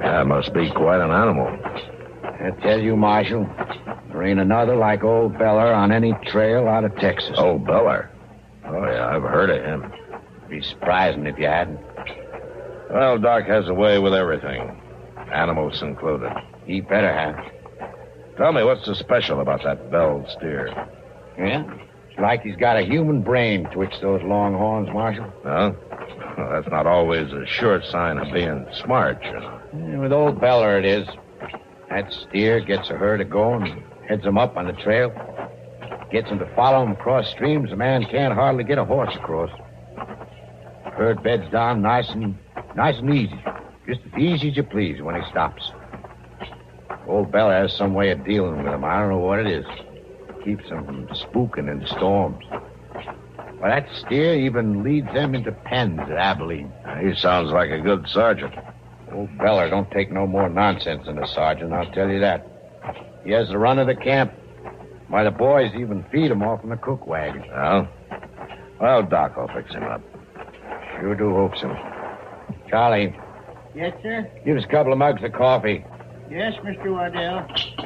That must be quite an animal. I tell you, Marshal, there ain't another like Old Beller on any trail out of Texas. Old Beller? Oh, yeah, I've heard of him. Be surprising if you hadn't. Well, Doc has a way with everything, animals included. He better have. Tell me, what's so special about that belled steer? Yeah? It's like he's got a human brain twitch those long horns, Marshal. Well, that's not always a sure sign of being smart, you know. Yeah, with Old Beller it is. That steer gets a herd of going, heads them up on the trail, gets them to follow him across streams a man can't hardly get a horse across. Herd beds down nice and easy. Just as easy as you please when he stops. Old Beller has some way of dealing with him. I don't know what it is. Keeps them from spooking in storms. Well, that steer even leads them into pens at Abilene. He sounds like a good sergeant. Old Beller don't take no more nonsense than a sergeant, I'll tell you that. He has the run of the camp. Why, the boys even feed him off in the cook wagon. Well, Doc will fix him up. Sure do hope so. Charlie. Yes, sir? Give us a couple of mugs of coffee. Yes, Mr. Waddell.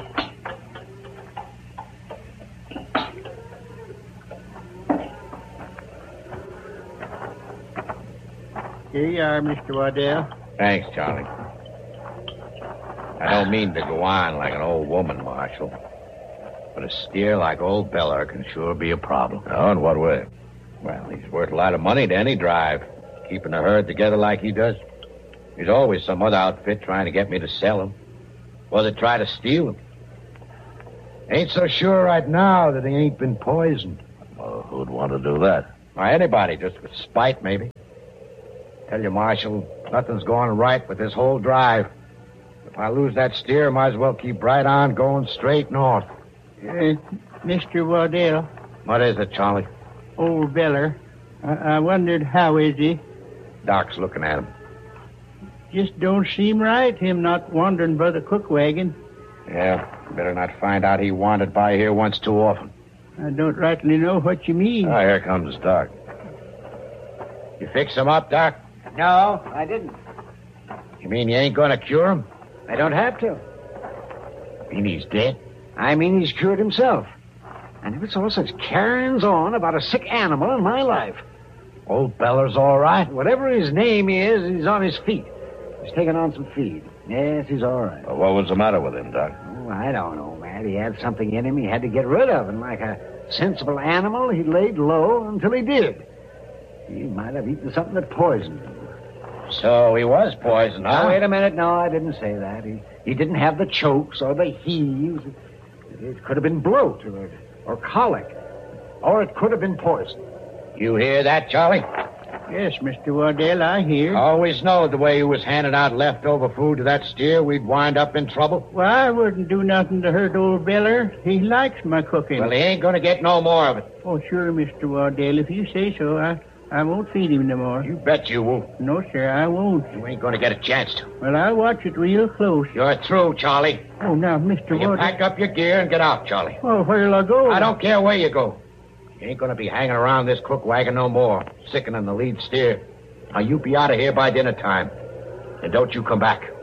Here you are, Mr. Waddell. Thanks, Charlie. I don't mean to go on like an old woman, Marshal. But a steer like Old Beller can sure be a problem. Oh, in what way? Well, he's worth a lot of money to any drive. Keeping the herd together like he does. There's always some other outfit trying to get me to sell him. Or they try to steal him. Ain't so sure right now that he ain't been poisoned. Well, who'd want to do that? Or anybody, just with spite, maybe. Tell you, Marshal, nothing's going right with this whole drive. If I lose that steer, might as well keep right on going straight north. Mr. Waddell. What is it, Charlie? Old Beller. I wondered how is he? Doc's looking at him. Just don't seem right, him not wandering by the cook wagon. Yeah, better not find out he wandered by here once too often. I don't rightly know what you mean. Oh, here comes Doc. You fix him up, Doc? No, I didn't. You mean you ain't gonna cure him? I don't have to. You mean he's dead? I mean he's cured himself. I never saw such carryings on about a sick animal in my life. Old Beller's all right. Whatever his name is, he's on his feet. He's taking on some feed. Yes, he's all right. Well, what was the matter with him, Doc? Oh, I don't know, Matt. He had something in him he had to get rid of, and like a sensible animal, he laid low until he did. He might have eaten something that poisoned him. So he was poisoned, huh? Now, wait a minute. No, I didn't say that. He didn't have the chokes or the heaves. It could have been bloat or colic. Or it could have been poison. You hear that, Charlie? Yes, Mr. Waddell, I hear. I always knowed the way you was handing out leftover food to that steer, we'd wind up in trouble. Well, I wouldn't do nothing to hurt Old Beller. He likes my cooking. Well, he ain't gonna get no more of it. Oh, sure, Mr. Waddell. If you say so, I won't feed him no more. You bet you won't. No, sir, I won't. You ain't gonna get a chance to. Well, I'll watch it real close. You're through, Charlie. Oh, now, Mr. You Waddell. pack up your gear and get out, Charlie. Oh, where'll I go? I don't care where you go. You ain't gonna be hanging around this cook wagon no more, sickening the lead steer. Now, you be out of here by dinner time. And don't you come back.